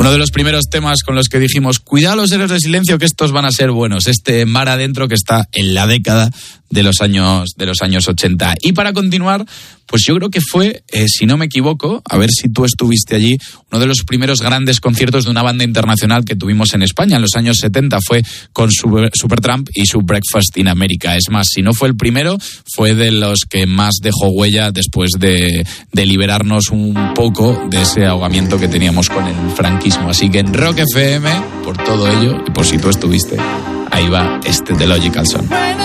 Uno de los primeros temas con los que dijimos, cuidado los héroes de silencio que estos van a ser buenos, este Mar Adentro que está en la década de los años 80. Y para continuar, pues yo creo que fue, si no me equivoco, a ver si tú estuviste allí, uno de los primeros grandes conciertos de una banda internacional que tuvimos en España en los años 70, fue con Supertramp y su Breakfast in America. Es más, si no fue el primero, fue de los que más dejó huella después de liberarnos un poco de ese ahogamiento que teníamos con el franquismo. Así que en Rock FM, por todo ello, y por si tú estuviste, ahí va este The Logical Song.